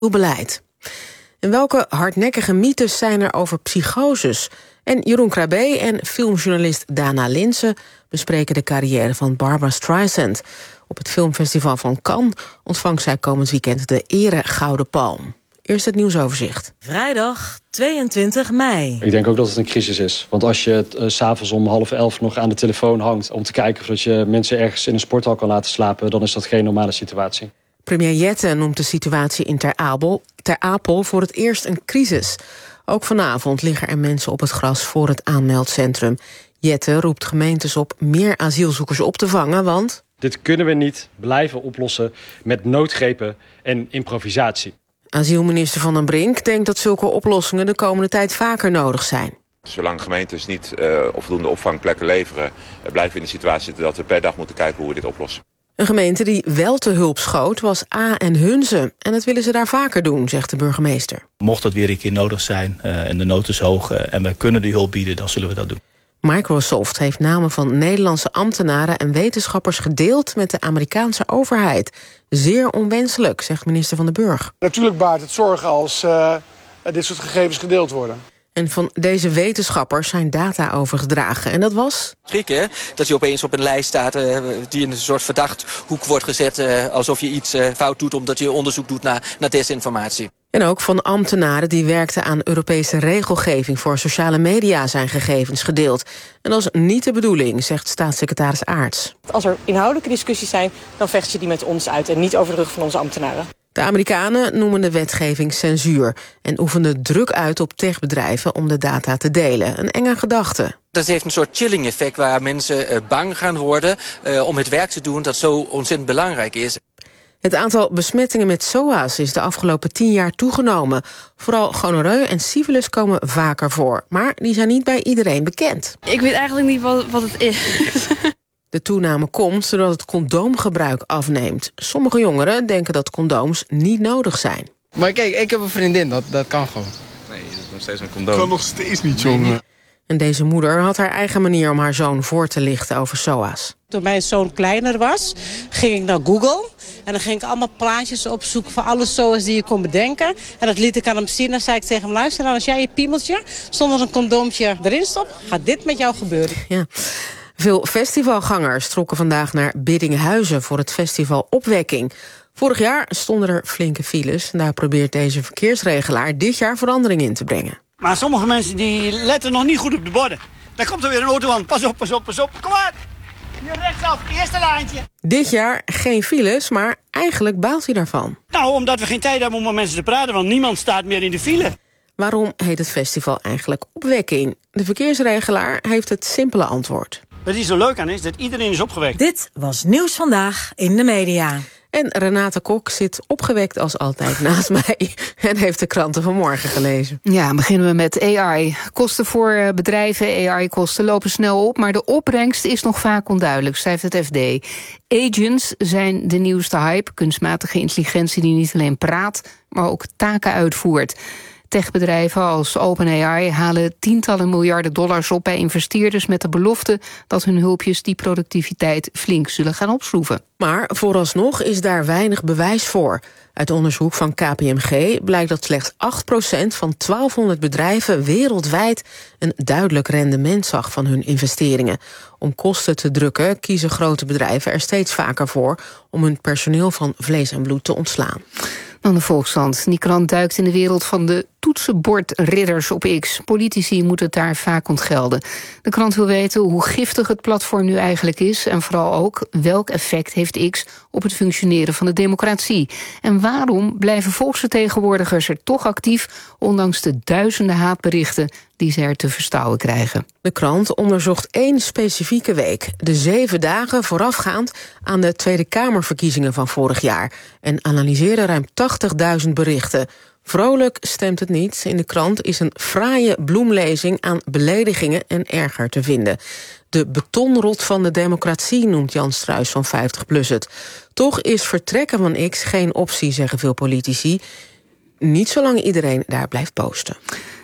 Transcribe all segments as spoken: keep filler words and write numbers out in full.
beleid. En welke hardnekkige mythes zijn er over psychoses? En Jeroen Krabbe en filmjournalist Dana Linsen bespreken de carrière van Barbra Streisand. Op het filmfestival van Cannes ontvangt zij komend weekend de Ere Gouden Palm. Eerst het nieuwsoverzicht. Vrijdag tweeëntwintig mei. Ik denk ook dat het een crisis is. Want als je uh, 's avonds om half elf nog aan de telefoon hangt om te kijken of je mensen ergens in een sporthal kan laten slapen, dan is dat geen normale situatie. Premier Jette noemt de situatie in Ter Apel, Ter Apel voor het eerst een crisis. Ook vanavond liggen er mensen op het gras voor het aanmeldcentrum. Jette roept gemeentes op meer asielzoekers op te vangen, want dit kunnen we niet blijven oplossen met noodgrepen en improvisatie. Asielminister Van den Brink denkt dat zulke oplossingen de komende tijd vaker nodig zijn. Zolang gemeentes niet uh, voldoende opvangplekken leveren, uh, blijven we in de situatie zitten dat we per dag moeten kijken hoe we dit oplossen. Een gemeente die wel te hulp schoot was A en Hunze. En dat willen ze daar vaker doen, zegt de burgemeester. Mocht dat weer een keer nodig zijn uh, en de nood is hoog uh, en wij kunnen die hulp bieden, dan zullen we dat doen. Microsoft heeft namen van Nederlandse ambtenaren en wetenschappers gedeeld met de Amerikaanse overheid. Zeer onwenselijk, zegt minister Van den Burg. Natuurlijk baart het zorgen als uh, dit soort gegevens gedeeld worden. En van deze wetenschappers zijn data overgedragen. En dat was schrikken dat je opeens op een lijst staat uh, die in een soort verdacht hoek wordt gezet, Uh, alsof je iets uh, fout doet omdat je onderzoek doet naar, naar desinformatie. En ook van ambtenaren die werkten aan Europese regelgeving voor sociale media zijn gegevens gedeeld. En dat is niet de bedoeling, zegt staatssecretaris Aerts. Als er inhoudelijke discussies zijn, dan vecht je die met ons uit en niet over de rug van onze ambtenaren. De Amerikanen noemen de wetgeving censuur en oefenden druk uit op techbedrijven om de data te delen. Een enge gedachte. Dat heeft een soort chilling effect waar mensen uh, bang gaan worden uh, om het werk te doen dat zo ontzettend belangrijk is. Het aantal besmettingen met S O A's is de afgelopen tien jaar toegenomen. Vooral gonoreu en syfilis komen vaker voor. Maar die zijn niet bij iedereen bekend. Ik weet eigenlijk niet wat, wat het is. De toename komt doordat het condoomgebruik afneemt. Sommige jongeren denken dat condooms niet nodig zijn. Maar kijk, ik heb een vriendin, dat, dat kan gewoon. Nee, je hebt nog steeds een condoom. Kan nog steeds niet, jongen. En deze moeder had haar eigen manier om haar zoon voor te lichten over S O A's. Toen mijn zoon kleiner was, ging ik naar Google. En dan ging ik allemaal plaatjes opzoeken van alle S O A's die je kon bedenken. En dat liet ik aan hem zien. En dan zei ik tegen hem, luister, als jij je piemeltje zonder een condoompje erin stopt, gaat dit met jou gebeuren. Ja. Veel festivalgangers trokken vandaag naar Biddinghuizen voor het festival Opwekking. Vorig jaar stonden er flinke files. En daar probeert deze verkeersregelaar dit jaar verandering in te brengen. Maar sommige mensen die letten nog niet goed op de borden. Daar komt er weer een auto aan. Pas op, pas op, pas op. Kom maar. Hier rechtsaf, eerste lijntje. Dit jaar geen files, maar eigenlijk baalt hij daarvan. Nou, omdat we geen tijd hebben om met mensen te praten, want niemand staat meer in de file. Waarom heet het festival eigenlijk Opwekking? De verkeersregelaar heeft het simpele antwoord. Wat hier zo leuk aan is, dat iedereen is opgewekt. Dit was Nieuws Vandaag in de media. En Renate Kok zit opgewekt als altijd naast mij en heeft de kranten van morgen gelezen. Ja, beginnen we met A I. Kosten voor bedrijven, A I-kosten lopen snel op, maar de opbrengst is nog vaak onduidelijk, schrijft het F D. Agents zijn de nieuwste hype, kunstmatige intelligentie die niet alleen praat, maar ook taken uitvoert. Techbedrijven als OpenAI halen tientallen miljarden dollars op bij investeerders met de belofte dat hun hulpjes die productiviteit flink zullen gaan opschroeven. Maar vooralsnog is daar weinig bewijs voor. Uit onderzoek van K P M G blijkt dat slechts acht procent van twaalfhonderd bedrijven wereldwijd een duidelijk rendement zag van hun investeringen. Om kosten te drukken kiezen grote bedrijven er steeds vaker voor om hun personeel van vlees en bloed te ontslaan. Dan de Volkskrant. Die krant duikt in de wereld van de toetsenbordridders op X. Politici moeten het daar vaak ontgelden. De krant wil weten hoe giftig het platform nu eigenlijk is en vooral ook welk effect heeft X op het functioneren van de democratie. En waarom blijven volksvertegenwoordigers er toch actief, ondanks de duizenden haatberichten die ze er te verstouwen krijgen. De krant onderzocht één specifieke week, de zeven dagen voorafgaand aan de Tweede Kamerverkiezingen van vorig jaar, en analyseerde ruim tachtigduizend berichten. Vrolijk stemt het niet. In de krant is een fraaie bloemlezing aan beledigingen en erger te vinden. De betonrot van de democratie noemt Jan Struijs van vijftig plus het. Toch is vertrekken van X geen optie, zeggen veel politici. Niet zolang iedereen daar blijft posten.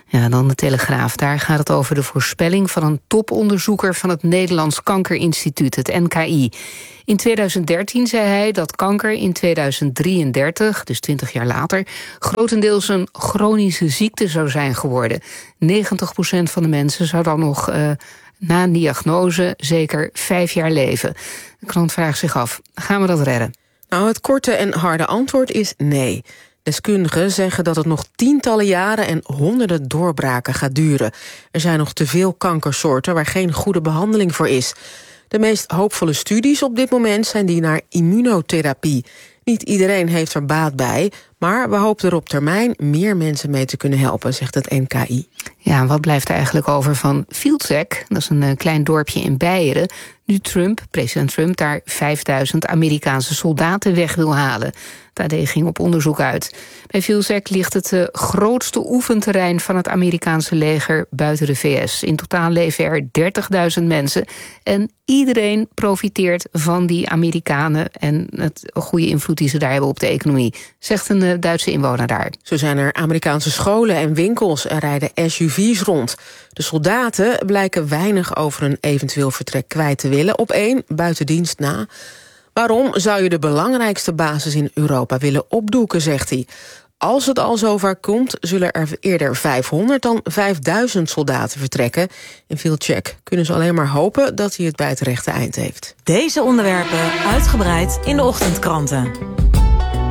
Ja, dan de Telegraaf. Daar gaat het over de voorspelling van een toponderzoeker van het Nederlands Kankerinstituut, het N K I. In tweeduizend dertien zei hij dat kanker in tweeduizend drieëndertig, dus twintig jaar later, grotendeels een chronische ziekte zou zijn geworden. negentig procent van de mensen zou dan nog uh, na een diagnose zeker vijf jaar leven. De krant vraagt zich af, gaan we dat redden? Nou, het korte en harde antwoord is nee. Deskundigen zeggen dat het nog tientallen jaren en honderden doorbraken gaat duren. Er zijn nog te veel kankersoorten waar geen goede behandeling voor is. De meest hoopvolle studies op dit moment zijn die naar immunotherapie. Niet iedereen heeft er baat bij, maar we hopen er op termijn meer mensen mee te kunnen helpen, zegt het N K I. Ja, wat blijft er eigenlijk over van Fieldsec? Dat is een uh, klein dorpje in Beieren. Nu Trump, president Trump, daar vijfduizend Amerikaanse soldaten weg wil halen. Het A D ging op onderzoek uit. Bij Fieldsec ligt het uh, grootste oefenterrein van het Amerikaanse leger buiten de V S. In totaal leven er dertigduizend mensen. En iedereen profiteert van die Amerikanen en het goede invloed die ze daar hebben op de economie, zegt een uh, Duitse inwoner daar. Zo zijn er Amerikaanse scholen en winkels en rijden S U V's rond. De soldaten blijken weinig over een eventueel vertrek kwijt te willen, op één buiten dienst na. Waarom zou je de belangrijkste basis in Europa willen opdoeken, zegt hij. Als het al zover komt, zullen er eerder vijfhonderd dan vijfduizend soldaten vertrekken. In Fieldsec kunnen ze alleen maar hopen dat hij het bij het rechte eind heeft. Deze onderwerpen uitgebreid in de ochtendkranten.